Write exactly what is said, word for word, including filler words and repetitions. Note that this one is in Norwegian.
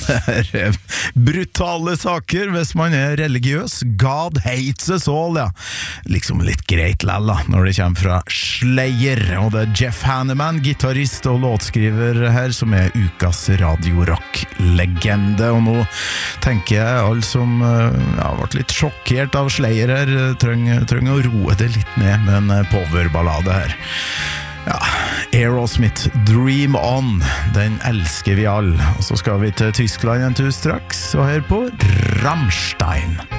det er brutale saker hvis man er religiøs. God hates us all, ja. Liksom litt greit lell, da, når det kommer fra Slayer. Og det er Jeff Hanneman, gitarist og låtskriver her, som er ukas radio-rock-legende. Og nå tenker jeg alle som ja, har vært litt sjokkert av Slayer her, trenger, trenger å roe det litt ned med en powerballade her. Ja, Aerosmith, Dream On, den elsker vi all. Og så skal vi til Tyskland en tur straks, og her på Rammstein.